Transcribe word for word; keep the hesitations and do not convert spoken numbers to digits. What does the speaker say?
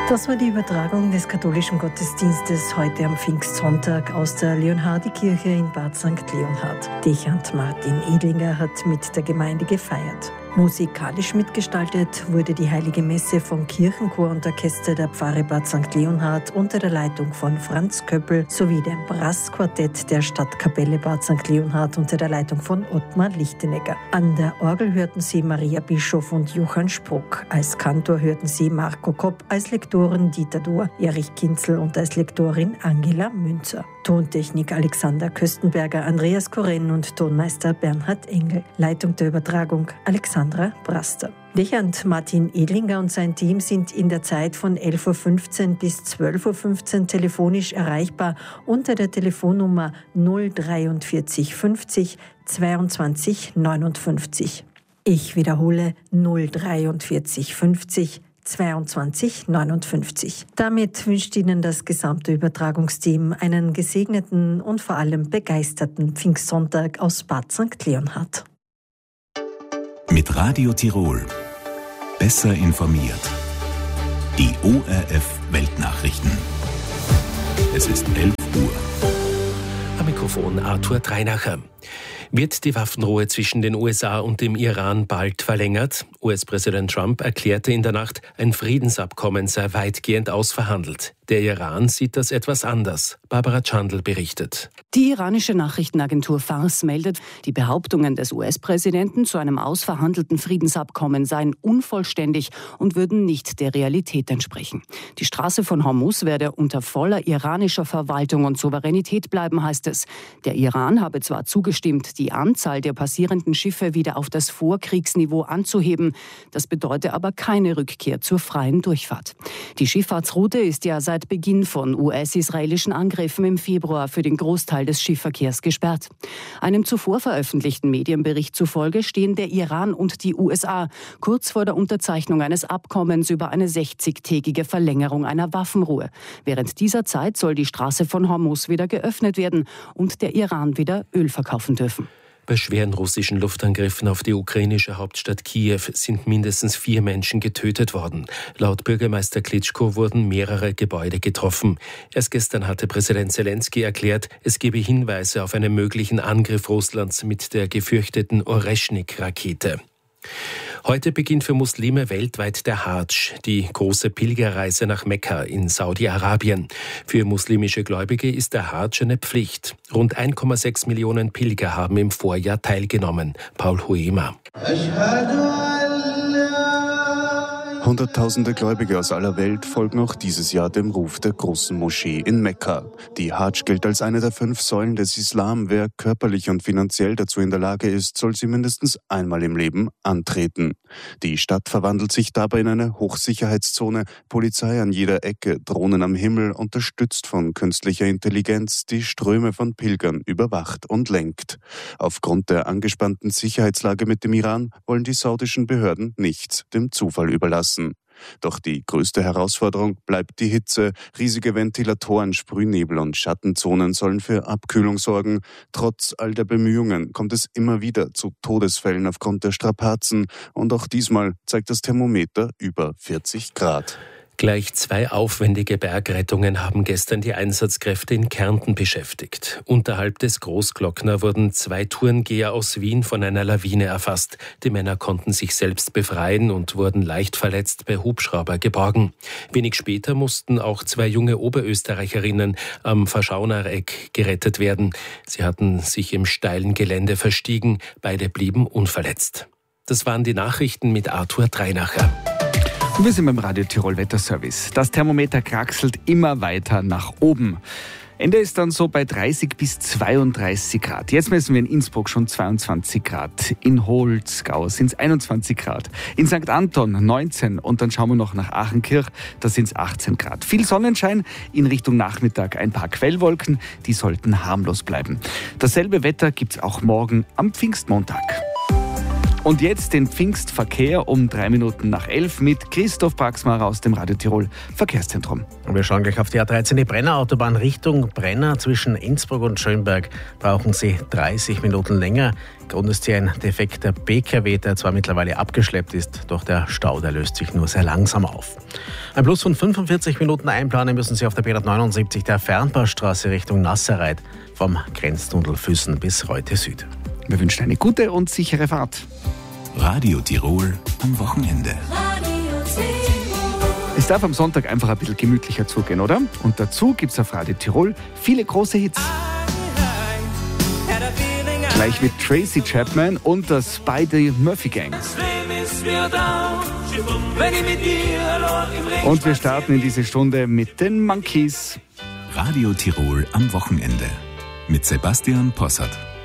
Das war die Übertragung des katholischen Gottesdienstes heute am Pfingstsonntag aus der Leonhardikirche in Bad Sankt Leonhard. Dechant Martin Edlinger hat mit der Gemeinde gefeiert. Musikalisch mitgestaltet wurde die Heilige Messe vom Kirchenchor und Orchester der Pfarre Bad Sankt Leonhard unter der Leitung von Franz Köppel sowie dem Brassquartett der Stadtkapelle Bad Sankt Leonhard unter der Leitung von Ottmar Lichtenegger. An der Orgel hörten Sie Maria Bischof und Johann Spruck. Als Kantor hörten Sie Marco Kopp, als Lektoren Dieter Dohr, Erich Kinzel und als Lektorin Angela Münzer. Tontechnik Alexander Köstenberger, Andreas Koren und Tonmeister Bernhard Engel. Leitung der Übertragung Alexandra Braster. Dechant Martin Edlinger und sein Team sind in der Zeit von elf Uhr fünfzehn bis zwölf Uhr fünfzehn telefonisch erreichbar unter der Telefonnummer null dreiundvierzig fünfzig zweiundzwanzig neunundfünfzig. Ich wiederhole null dreiundvierzig fünfzig zweiundzwanzig neunundfünfzig. Damit wünscht Ihnen das gesamte Übertragungsteam einen gesegneten und vor allem begeisterten Pfingstsonntag aus Bad Sankt Leonhard. Mit Radio Tirol. Besser informiert. Die O R F Weltnachrichten. Es ist elf Uhr. Am Mikrofon Arthur Dreinacher. Wird die Waffenruhe zwischen den U S A und dem Iran bald verlängert? U S-Präsident Trump erklärte in der Nacht, ein Friedensabkommen sei weitgehend ausverhandelt. Der Iran sieht das etwas anders. Barbara Chandl berichtet. Die iranische Nachrichtenagentur Fars meldet, die Behauptungen des U S-Präsidenten zu einem ausverhandelten Friedensabkommen seien unvollständig und würden nicht der Realität entsprechen. Die Straße von Hormuz werde unter voller iranischer Verwaltung und Souveränität bleiben, heißt es. Der Iran habe zwar zugestimmt, die Anzahl der passierenden Schiffe wieder auf das Vorkriegsniveau anzuheben, das bedeutet aber keine Rückkehr zur freien Durchfahrt. Die Schifffahrtsroute ist ja seit Beginn von U S-israelischen Angriffen im Februar für den Großteil des Schiffverkehrs gesperrt. Einem zuvor veröffentlichten Medienbericht zufolge stehen der Iran und die U S A kurz vor der Unterzeichnung eines Abkommens über eine sechzigtägige Verlängerung einer Waffenruhe. Während dieser Zeit soll die Straße von Hormuz wieder geöffnet werden und der Iran wieder Öl verkaufen dürfen. Bei schweren russischen Luftangriffen auf die ukrainische Hauptstadt Kiew sind mindestens vier Menschen getötet worden. Laut Bürgermeister Klitschko wurden mehrere Gebäude getroffen. Erst gestern hatte Präsident Zelensky erklärt, es gebe Hinweise auf einen möglichen Angriff Russlands mit der gefürchteten Oreschnik-Rakete. Heute beginnt für Muslime weltweit der Hadsch, die große Pilgerreise nach Mekka in Saudi-Arabien. Für muslimische Gläubige ist der Hadsch eine Pflicht. Rund eins Komma sechs Millionen Pilger haben im Vorjahr teilgenommen. Paul Huema. Hunderttausende Gläubige aus aller Welt folgen auch dieses Jahr dem Ruf der großen Moschee in Mekka. Die Hadsch gilt als eine der fünf Säulen des Islam. Wer körperlich und finanziell dazu in der Lage ist, soll sie mindestens einmal im Leben antreten. Die Stadt verwandelt sich dabei in eine Hochsicherheitszone, Polizei an jeder Ecke, Drohnen am Himmel, unterstützt von künstlicher Intelligenz, die Ströme von Pilgern überwacht und lenkt. Aufgrund der angespannten Sicherheitslage mit dem Iran wollen die saudischen Behörden nichts dem Zufall überlassen. Doch die größte Herausforderung bleibt die Hitze. Riesige Ventilatoren, Sprühnebel und Schattenzonen sollen für Abkühlung sorgen. Trotz all der Bemühungen kommt es immer wieder zu Todesfällen aufgrund der Strapazen. Und auch diesmal zeigt das Thermometer über vierzig Grad. Gleich zwei aufwendige Bergrettungen haben gestern die Einsatzkräfte in Kärnten beschäftigt. Unterhalb des Großglockner wurden zwei Tourengeher aus Wien von einer Lawine erfasst. Die Männer konnten sich selbst befreien und wurden leicht verletzt per Hubschrauber geborgen. Wenig später mussten auch zwei junge Oberösterreicherinnen am Verschaunereck gerettet werden. Sie hatten sich im steilen Gelände verstiegen. Beide blieben unverletzt. Das waren die Nachrichten mit Arthur Dreinacher. Und wir sind beim Radio Tirol Wetterservice. Das Thermometer kraxelt immer weiter nach oben. Ende ist dann so bei dreißig bis zweiunddreißig Grad. Jetzt messen wir in Innsbruck schon zweiundzwanzig Grad. In Holzgau sind es einundzwanzig Grad. In Sankt Anton neunzehn. Und dann schauen wir noch nach Achenkirch. Da sind es achtzehn Grad. Viel Sonnenschein. In Richtung Nachmittag ein paar Quellwolken. Die sollten harmlos bleiben. Dasselbe Wetter gibt es auch morgen am Pfingstmontag. Und jetzt den Pfingstverkehr um drei Minuten nach elf mit Christoph Praxmacher aus dem Radio Tirol Verkehrszentrum. Und wir schauen gleich auf die A dreizehn, die Brenner-Autobahn Richtung Brenner. Zwischen Innsbruck und Schönberg brauchen Sie dreißig Minuten länger. Grund ist hier ein defekter P K W, der zwar mittlerweile abgeschleppt ist, doch der Stau, der löst sich nur sehr langsam auf. Ein Plus von fünfundvierzig Minuten einplanen müssen Sie auf der B hundertneunundsiebzig der Fernbaustraße Richtung Nasserreit vom Grenztunnel Füssen bis Reute Süd. Wir wünschen eine gute und sichere Fahrt. Radio Tirol am Wochenende. Es darf am Sonntag einfach ein bisschen gemütlicher zugehen, oder? Und dazu gibt es auf Radio Tirol viele große Hits. Gleich mit Tracy Chapman und der Spidey Murphy Gang. Und wir starten in diese Stunde mit den Monkeys. Radio Tirol am Wochenende mit Sebastian Possart.